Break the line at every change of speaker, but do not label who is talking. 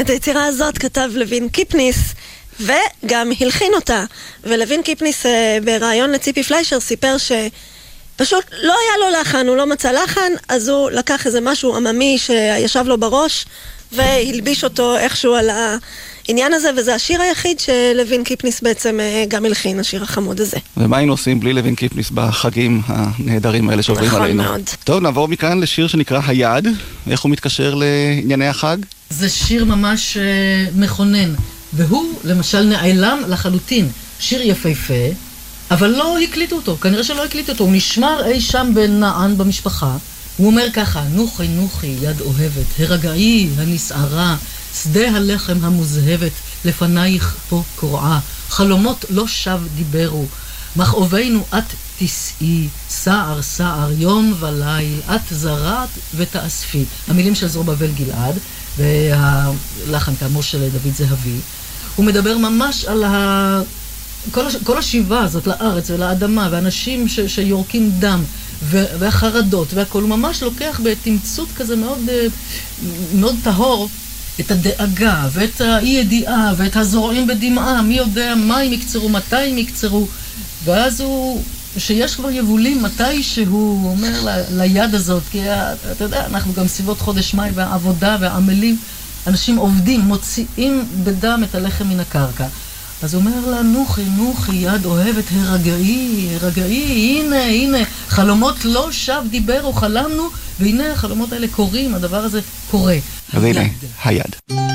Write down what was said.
את היצירה הזאת כתב לוין קיפניס, וגם הלחין אותה. ולוין קיפניס ברעיון לציפי פליישר סיפר שפשוט לא היה לו לחן, הוא לא מצא לחן, אז הוא לקח איזה משהו עממי שישב לו בראש, והלביש אותו איכשהו על העניין הזה, וזה השיר היחיד שלוין קיפניס בעצם גם הלחין, השיר החמוד הזה.
ומה היינו עושים בלי לוין קיפניס בחגים הנהדרים האלה שעוברים עלינו?
נכון מאוד.
טוב, נעבור מכאן לשיר שנקרא היד. איך הוא מתקשר לענייני החג?
זה שיר ממש מכונן, והוא למשל נעלם לחלוטין. שיר יפהפה, אבל לא הקליטו אותו, כנראה שלא הקליטו אותו. הוא נשמר אי שם בנען במשפחה. הוא אומר ככה: נוחי נוחי יד אוהבת, הרגעי הנסערה, שדה הלחם המוזהבת, לפנייך פה קורעה, חלומות לא שב דיברו, מכאובנו את תסעי, סער סער יום וליל, את זרעת ותאספי. המילים של זרובבל גלעד, והלחן כאמור של דוד זהבי. הוא מדבר ממש על כל השיבה הזאת לארץ ולאדמה, ואנשים שיורקים דם, והחרדות והכל. הוא ממש לוקח בתמצות כזה מאוד, מאוד טהור את הדאגה ואת האי ידיעה ואת הזורעים בדמעה, מי יודע מה הם יקצרו, מתי הם יקצרו. ואז הוא, שיש כבר יבולים מתי שהוא אומר ליד הזאת, כי אתה יודע, אנחנו גם סביבות חודש מאי והעבודה והעמלים, אנשים עובדים, מוציאים בדם את הלחם מן הקרקע. אז הוא אומר לה: נוחי נוחי יד אוהבת, הרגעי הרגעי, הנה הנה, חלומות לא שב דיברו, חלמנו, והנה החלומות האלה קורים, הדבר הזה קורה.
אז הנה, היד.